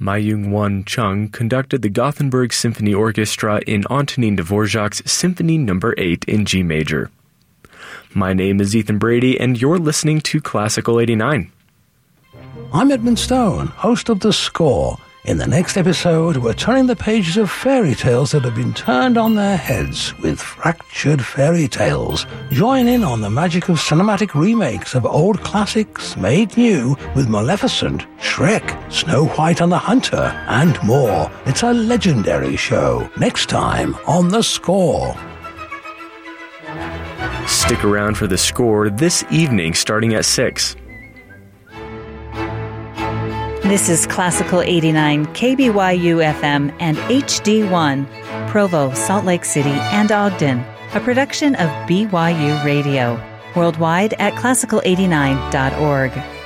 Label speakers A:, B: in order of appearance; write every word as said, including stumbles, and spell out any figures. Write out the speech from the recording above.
A: Ma-Young-won Chung conducted the Gothenburg Symphony Orchestra in Antonin Dvorak's Symphony Number eight in G major. My name is Ethan Brady, and you're listening to Classical eighty-nine.
B: I'm Edmund Stone, host of The Score. In the next episode, we're turning the pages of fairy tales that have been turned on their heads with fractured fairy tales. Join in on the magic of cinematic remakes of old classics made new with Maleficent, Shrek, Snow White and the Hunter, and more. It's a legendary show. Next time on The Score.
A: Stick around for The Score this evening starting at six.
C: This is Classical eighty-nine, K B Y U F M and H D one, Provo, Salt Lake City, and Ogden, a production of B Y U Radio. Worldwide at classical eighty-nine dot org.